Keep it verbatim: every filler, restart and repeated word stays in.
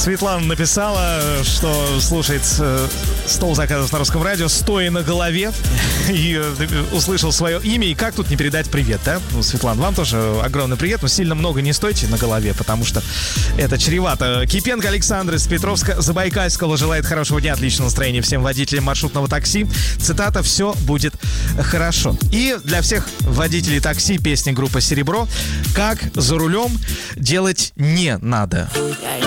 Светлана написала, что слушает «Стол заказов» на Русском радио, стоя на голове, и услышал свое имя. И как тут не передать привет, да? Ну, Светлана, вам тоже огромный привет, но сильно много не стойте на голове, потому что это чревато. Кипенко Александр из Петровска-Забайкальского желает хорошего дня, отличного настроения всем водителям маршрутного такси. Цитата: «Все будет хорошо». И для всех водителей такси песня группы «Серебро» «Как за рулем делать не надо».